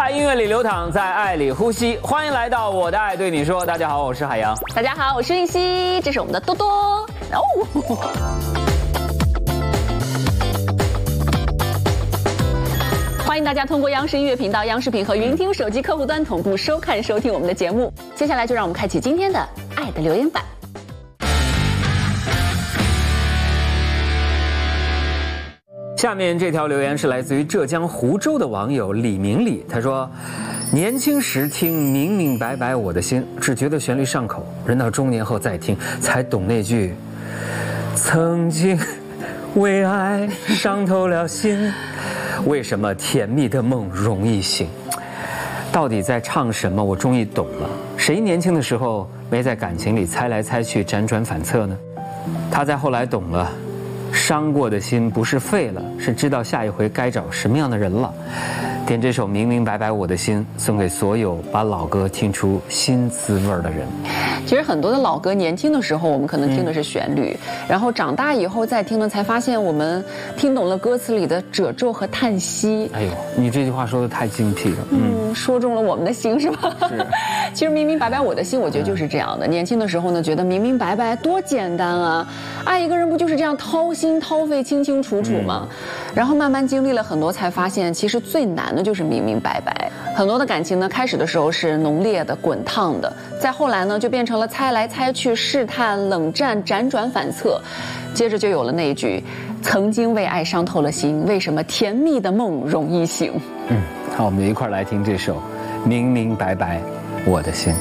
在音乐里流淌，在爱里呼吸。欢迎来到我的爱对你说。大家好，我是海洋。 大家好，我是韵熙，这是我们的多多。欢迎大家通过央视音乐频道、央视频和云听手机客户端同步收看收听我们的节目。接下来就让我们开启今天的爱的留言板。 下面这条留言是来自于浙江湖州的网友李明礼，他说：年轻时听明明白白我的心，只觉得旋律上口，人到中年后再听，才懂那句曾经为爱伤透了心，为什么甜蜜的梦容易醒。到底在唱什么？我终于懂了，谁年轻的时候没在感情里猜来猜去，辗转反侧呢？他在后来懂了，伤过的心不是废了，是知道下一回该找什么样的人了。点这首明明白白我的心，送给所有把老歌听出新滋味的人。 其实很多的老歌，年轻的时候我们可能听的是旋律，然后长大以后再听呢，才发现我们听懂了歌词里的褶皱和叹息。 哎呦，你这句话说的太精辟了， 说中了我们的心，是吧？ 是。 其实明明白白我的心，我觉得就是这样的。年轻的时候呢，觉得明明白白多简单啊，爱一个人不就是这样掏心掏肺、清清楚楚吗？然后慢慢经历了很多，才发现其实最难的就是明明白白。很多的感情呢，开始的时候是浓烈的、滚烫的，再后来呢，就变成了猜来猜去、试探、冷战、辗转反侧，接着就有了那一句“曾经为爱伤透了心，为什么甜蜜的梦容易醒”。 好，我们一块儿来听这首《明明白白我的心》。